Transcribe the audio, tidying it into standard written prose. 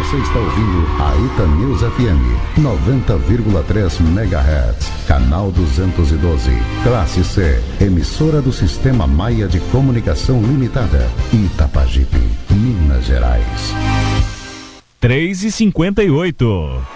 Você está ouvindo a Itanews FM 90,3 MHz, canal 212, classe C, emissora do Sistema Maia de Comunicação Limitada, Itapajipe, Minas Gerais. 3h58.